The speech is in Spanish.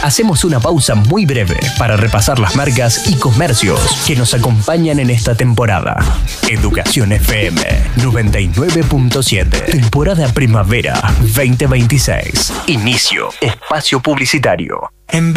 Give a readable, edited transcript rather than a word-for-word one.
Hacemos una pausa muy breve para repasar las marcas y comercios que nos acompañan en esta temporada. Educación FM 99.7. Temporada Primavera 2026. Inicio. Espacio publicitario.